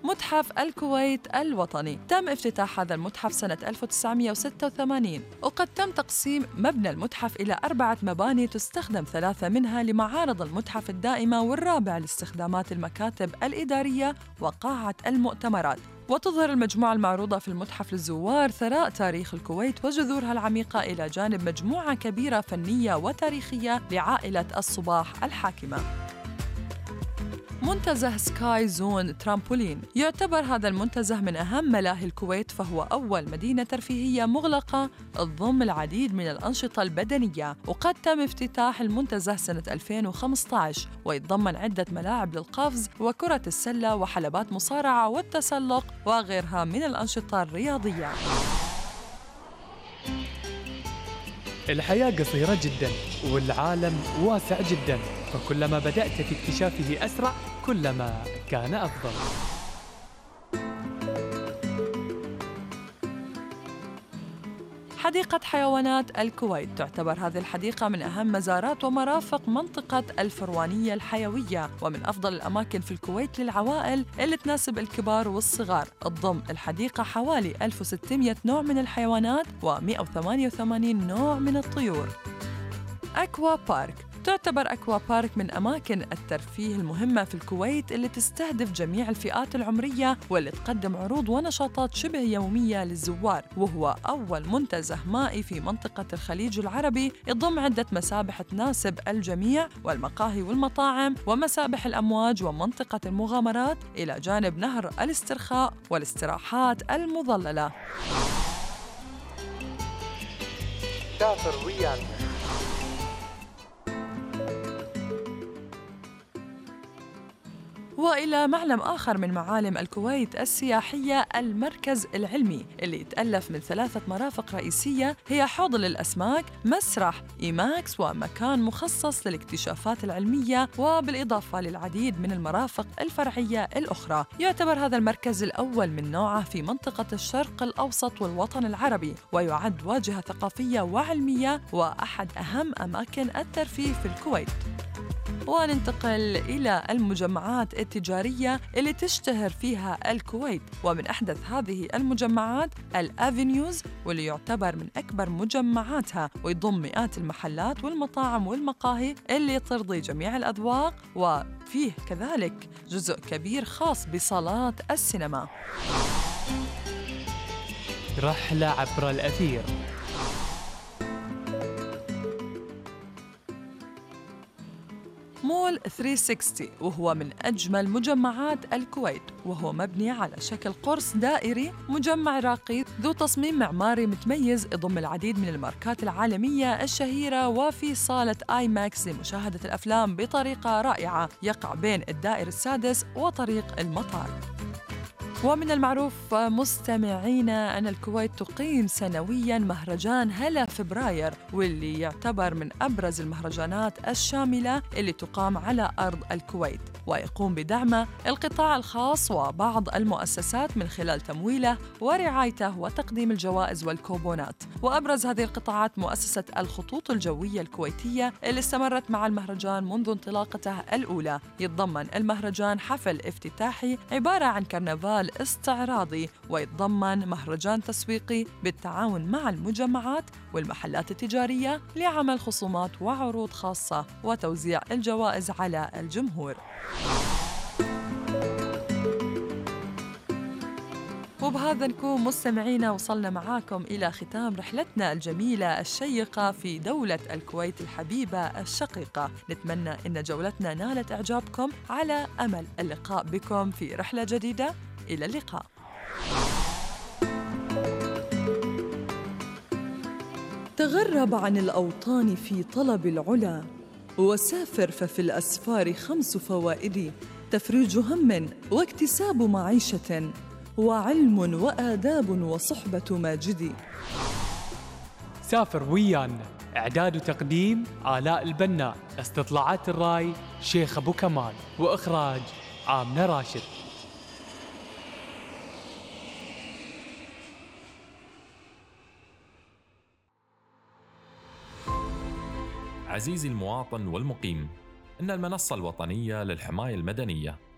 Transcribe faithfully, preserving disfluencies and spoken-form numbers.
متحف الكويت الوطني. تم افتتاح هذا المتحف سنة ألف وتسعمئة وستة وثمانين، وقد تم تقسيم مبنى المتحف إلى أربعة مباني تستخدم ثلاثة منها لمعارض المتحف الدائمة، والرابع لاستخدامات المكاتب الإدارية وقاعة المؤتمرات. وتظهر المجموعة المعروضة في المتحف للزوار ثراء تاريخ الكويت وجذورها العميقة، إلى جانب مجموعة كبيرة فنية وتاريخية لعائلة الصباح الحاكمة. منتزه سكاي زون ترامبولين. يعتبر هذا المنتزه من أهم ملاهي الكويت، فهو أول مدينة ترفيهية مغلقة تضم العديد من الأنشطة البدنية، وقد تم افتتاح المنتزه سنة ألفين وخمسة عشر، ويتضمن عدة ملاعب للقفز وكرة السلة وحلبات مصارعة والتسلق وغيرها من الأنشطة الرياضية. الحياة قصيرة جداً والعالم واسع جداً، فكلما بدأت في اكتشافه أسرع كلما كان أفضل. حديقة حيوانات الكويت. تعتبر هذه الحديقة من أهم مزارات ومرافق منطقة الفروانية الحيوية، ومن أفضل الأماكن في الكويت للعوائل اللي تناسب الكبار والصغار. تضم الحديقة حوالي ألف وستمئة نوع من الحيوانات ومئة وثمانية وثمانين نوع من الطيور. أكوا بارك. تعتبر أكوا بارك من أماكن الترفيه المهمة في الكويت، اللي تستهدف جميع الفئات العمرية، واللي تقدم عروض ونشاطات شبه يومية للزوار. وهو أول منتزه مائي في منطقة الخليج العربي، يضم عدة مسابح تناسب الجميع، والمقاهي والمطاعم ومسابح الأمواج ومنطقة المغامرات، إلى جانب نهر الاسترخاء والاستراحات المظللة. سافر ويانا. وإلى معلم آخر من معالم الكويت السياحية، المركز العلمي، اللي يتألف من ثلاثة مرافق رئيسية، هي حوض للأسماك، مسرح إيماكس، ومكان مخصص للاكتشافات العلمية، وبالإضافة للعديد من المرافق الفرعية الأخرى. يعتبر هذا المركز الأول من نوعه في منطقة الشرق الأوسط والوطن العربي، ويعد واجهة ثقافية وعلمية وأحد أهم أماكن الترفيه في الكويت. وننتقل إلى المجمعات التجارية اللي تشتهر فيها الكويت، ومن أحدث هذه المجمعات الأفينيوز، واللي يعتبر من أكبر مجمعاتها، ويضم مئات المحلات والمطاعم والمقاهي اللي ترضي جميع الأذواق، وفيه كذلك جزء كبير خاص بصالات السينما. رحلة عبر الأثير. مول ثلاثمئة وستين، وهو من أجمل مجمعات الكويت، وهو مبني على شكل قرص دائري، مجمع راقي ذو تصميم معماري متميز، يضم العديد من الماركات العالمية الشهيرة، وفي صالة آي ماكس لمشاهدة الأفلام بطريقة رائعة، يقع بين الدائر السادس وطريق المطار. ومن المعروف مستمعينا أن الكويت تقيم سنوياً مهرجان هلا فبراير، واللي يعتبر من أبرز المهرجانات الشاملة اللي تقام على أرض الكويت، ويقوم بدعمه القطاع الخاص وبعض المؤسسات من خلال تمويله ورعايته وتقديم الجوائز والكوبونات. وأبرز هذه القطاعات مؤسسة الخطوط الجوية الكويتية، اللي استمرت مع المهرجان منذ انطلاقته الأولى. يتضمن المهرجان حفل افتتاحي عبارة عن كرنفال استعراضي، ويتضمن مهرجان تسويقي بالتعاون مع المجمعات والمحلات التجارية لعمل خصومات وعروض خاصة وتوزيع الجوائز على الجمهور. وبهذا نكون مستمعينا وصلنا معاكم إلى ختام رحلتنا الجميلة الشيقة في دولة الكويت الحبيبة الشقيقة. نتمنى أن جولتنا نالت إعجابكم، على أمل اللقاء بكم في رحلة جديدة. إلى اللقاء. تغرب عن الأوطان في طلب العلا، وسافر ففي الأسفار خمس فوائد: تفريج هم واكتساب معيشة، وعلم وآداب وصحبة ماجد. سافر ويانا. إعداد وتقديم آلاء البناء، استطلاعات الراي شيخ أبو كمال، وإخراج آمنة راشد. عزيزي المواطن والمقيم، إن المنصة الوطنية للحماية المدنية